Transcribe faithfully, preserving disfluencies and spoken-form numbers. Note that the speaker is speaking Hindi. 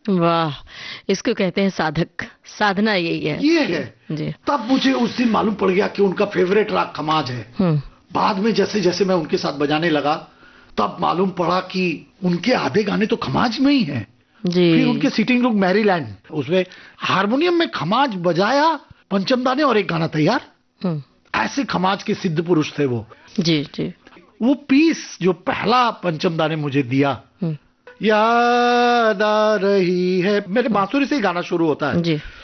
वाह, इसको कहते हैं साधक, साधना यही है। ये है जी। तब मुझे उस दिन मालूम पड़ गया कि उनका फेवरेट राग खमाज है। हम्म। बाद में जैसे जैसे मैं उनके साथ बजाने लगा तब मालूम पड़ा कि उनके आधे गाने तो खमाज में ही हैं। जी। फिर उनके सिटिंग रूम मैरीलैंड, उसमें हारमोनियम में खमाज बजाया, पंचम दाने और एक गाना तैयार। हम्म। ऐसे खमाज के सिद्ध पुरुष थे वो। जी जी। वो पीस जो पहला पंचम दाने मुझे दिया, हम्म। याद आ रही है, मेरे बांसुरी से ही गाना शुरू होता है। जी।